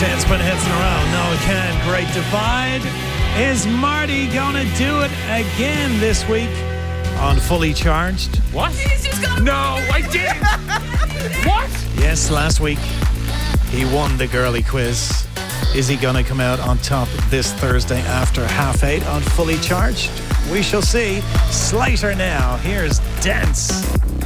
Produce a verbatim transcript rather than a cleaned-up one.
say it's been hits in a row. No, it can't. Great Divide. Is Marty gonna do it again this week on Fully Charged? What? No, I didn't. What? Yes, last week he won the girly quiz. Is he gonna come out on top this Thursday after half eight on Fully Charged? We shall see. Slater now. Here's Dance.